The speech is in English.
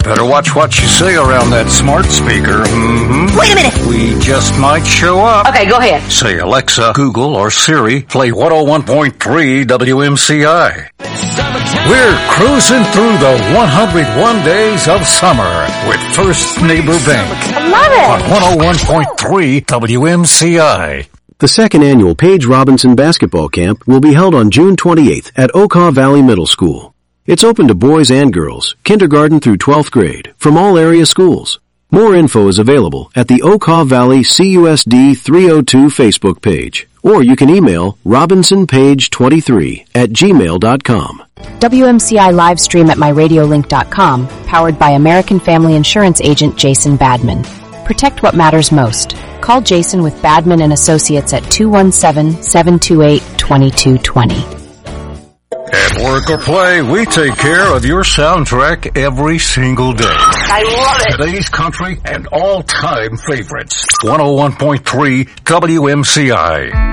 Better watch what you say around that smart speaker. Mm-hmm. Wait a minute. We just might show up. Okay, go ahead. Say, Alexa, Google, or Siri, play 101.3 WMCI. We're cruising through the 101 days of summer with First Neighbor Bank. I love it. On 101.3 WMCI. The second annual Paige Robinson Basketball Camp will be held on June 28th at Okaw Valley Middle School. It's open to boys and girls, kindergarten through 12th grade, from all area schools. More info is available at the Okaw Valley CUSD 302 Facebook page, or you can email robinsonpage23@gmail.com. WMCI live stream at myradiolink.com, powered by American Family Insurance agent Jason Badman. Protect what matters most. Call Jason with Badman & Associates at 217-728-2220. At work or play, we take care of your soundtrack every single day. I love it. Today's country and all-time favorites. 101.3 WMCI.